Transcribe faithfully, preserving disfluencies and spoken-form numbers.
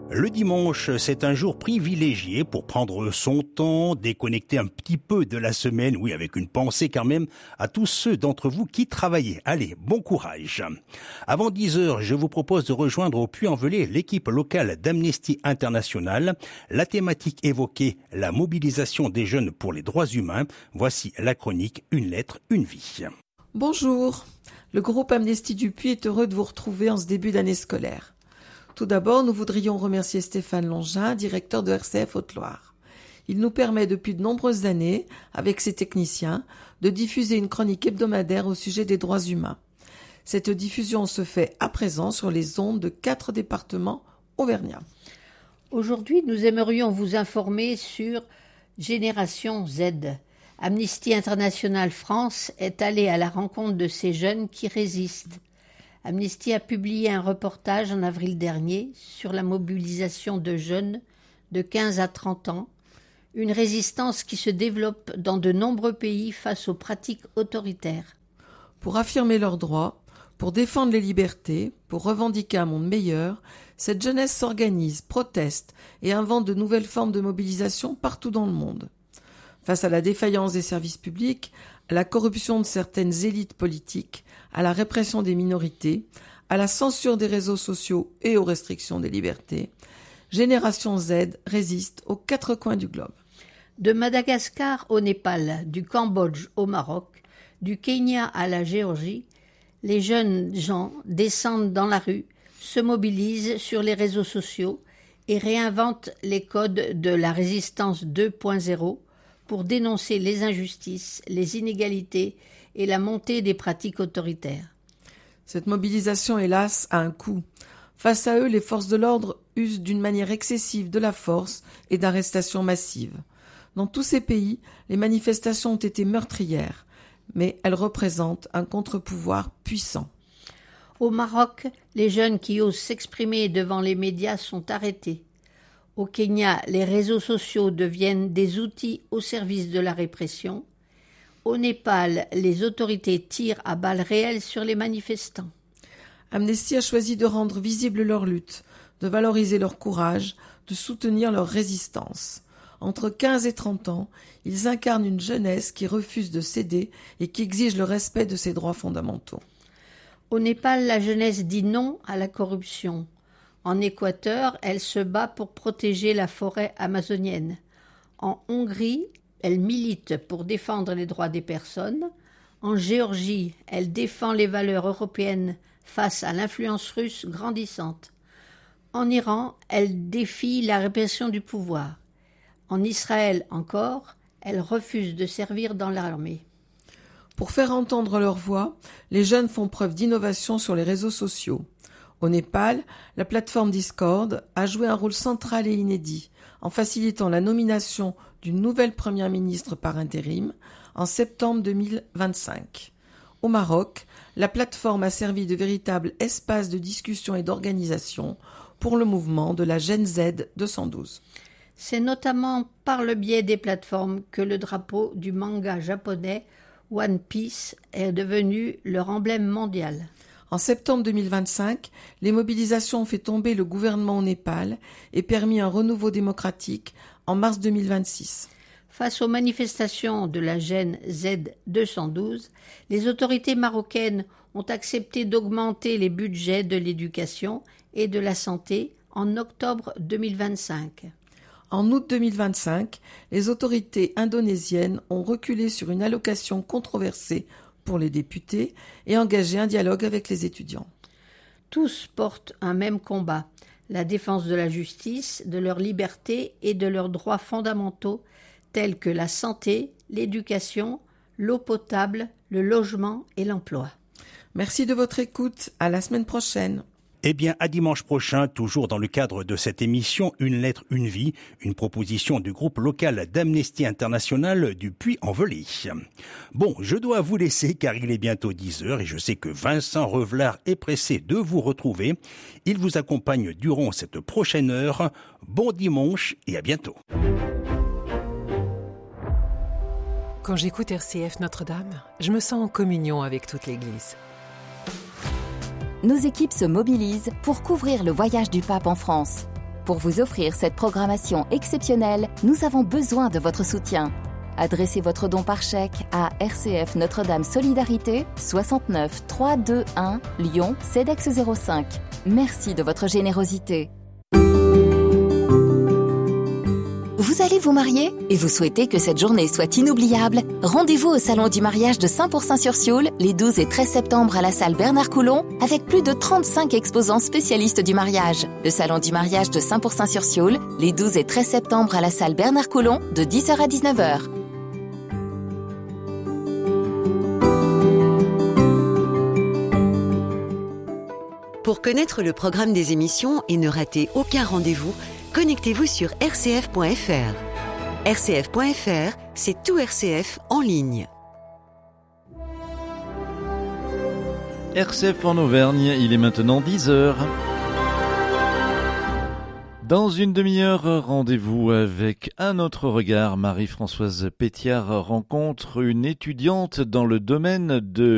Le dimanche, c'est un jour privilégié pour prendre son temps, déconnecter un petit peu de la semaine, oui, avec une pensée quand même à tous ceux d'entre vous qui travaillez. Allez, bon courage. Avant dix heures, je vous propose de rejoindre au Puy-en-Velay l'équipe locale d'Amnesty International. La thématique évoquée, la mobilisation des jeunes pour les droits humains. Voici la chronique Une lettre, une vie. Bonjour, le groupe Amnesty du Puy est heureux de vous retrouver en ce début d'année scolaire. Tout d'abord, nous voudrions remercier Stéphane Longin, directeur de R C F Haute-Loire. Il nous permet depuis de nombreuses années, avec ses techniciens, de diffuser une chronique hebdomadaire au sujet des droits humains. Cette diffusion se fait à présent sur les ondes de quatre départements auvergnats. Aujourd'hui, nous aimerions vous informer sur Génération Z. Amnesty International France est allé à la rencontre de ces jeunes qui résistent. Amnesty a publié un reportage en avril dernier sur la mobilisation de jeunes de quinze à trente ans, une résistance qui se développe dans de nombreux pays face aux pratiques autoritaires. Pour affirmer leurs droits, pour défendre les libertés, pour revendiquer un monde meilleur, cette jeunesse s'organise, proteste et invente de nouvelles formes de mobilisation partout dans le monde. Face à la défaillance des services publics, à la corruption de certaines élites politiques, à la répression des minorités, à la censure des réseaux sociaux et aux restrictions des libertés, Génération Z résiste aux quatre coins du globe. De Madagascar au Népal, du Cambodge au Maroc, du Kenya à la Géorgie, les jeunes gens descendent dans la rue, se mobilisent sur les réseaux sociaux et réinventent les codes de la résistance deux point zéro pour dénoncer les injustices, les inégalités et la montée des pratiques autoritaires. Cette mobilisation, hélas, a un coût. Face à eux, les forces de l'ordre usent d'une manière excessive de la force et d'arrestations massives. Dans tous ces pays, les manifestations ont été meurtrières, mais elles représentent un contre-pouvoir puissant. Au Maroc, les jeunes qui osent s'exprimer devant les médias sont arrêtés. Au Kenya, les réseaux sociaux deviennent des outils au service de la répression. Au Népal, les autorités tirent à balles réelles sur les manifestants. Amnesty a choisi de rendre visible leur lutte, de valoriser leur courage, de soutenir leur résistance. Entre quinze et trente ans, ils incarnent une jeunesse qui refuse de céder et qui exige le respect de ses droits fondamentaux. Au Népal, la jeunesse dit non à la corruption. En Équateur, elle se bat pour protéger la forêt amazonienne. En Hongrie, elle milite pour défendre les droits des personnes. En Géorgie, elle défend les valeurs européennes face à l'influence russe grandissante. En Iran, elle défie la répression du pouvoir. En Israël encore, elle refuse de servir dans l'armée. Pour faire entendre leur voix, les jeunes font preuve d'innovation sur les réseaux sociaux. Au Népal, la plateforme Discord a joué un rôle central et inédit en facilitant la nomination d'une nouvelle première ministre par intérim en septembre deux mille vingt-cinq. Au Maroc, la plateforme a servi de véritable espace de discussion et d'organisation pour le mouvement de la Gen Z deux cent douze. C'est notamment par le biais des plateformes que le drapeau du manga japonais One Piece est devenu leur emblème mondial. En septembre deux mille vingt-cinq, les mobilisations ont fait tomber le gouvernement au Népal et permis un renouveau démocratique en mars deux mille vingt-six. Face aux manifestations de la Gen Z deux cent douze, les autorités marocaines ont accepté d'augmenter les budgets de l'éducation et de la santé en octobre deux mille vingt-cinq. En août deux mille vingt-cinq, les autorités indonésiennes ont reculé sur une allocation controversée pour les députés et engagé un dialogue avec les étudiants. Tous portent un même combat, la défense de la justice, de leur liberté et de leurs droits fondamentaux tels que la santé, l'éducation, l'eau potable, le logement et l'emploi. Merci de votre écoute. À la semaine prochaine. Eh bien, à dimanche prochain, toujours dans le cadre de cette émission Une lettre, une vie, une proposition du groupe local d'Amnesty International du Puy-en-Velay. Bon, je dois vous laisser car il est bientôt dix heures et je sais que Vincent Revelard est pressé de vous retrouver. Il vous accompagne durant cette prochaine heure. Bon dimanche et à bientôt. Quand j'écoute R C F Notre-Dame, je me sens en communion avec toute l'Église. Nos équipes se mobilisent pour couvrir le voyage du pape en France. Pour vous offrir cette programmation exceptionnelle, nous avons besoin de votre soutien. Adressez votre don par chèque à R C F Notre-Dame Solidarité, soixante-neuf trois cent vingt-et-un, Lyon, CEDEX zéro cinq. Merci de votre générosité. Vous allez vous marier et vous souhaitez que cette journée soit inoubliable? Rendez-vous au Salon du mariage de cent pour cent sur Sioule les douze et treize septembre à la salle Bernard Coulon avec plus de trente-cinq exposants spécialistes du mariage. Le Salon du mariage de cent pour cent sur Sioule les douze et treize septembre à la salle Bernard Coulon de dix heures à dix-neuf heures. Pour connaître le programme des émissions et ne rater aucun rendez-vous, connectez-vous sur r c f point f r. r c f point f r, c'est tout R C F en ligne. R C F en Auvergne, il est maintenant dix heures. Dans une demi-heure, rendez-vous avec Un autre regard. Marie-Françoise Pétiard rencontre une étudiante dans le domaine de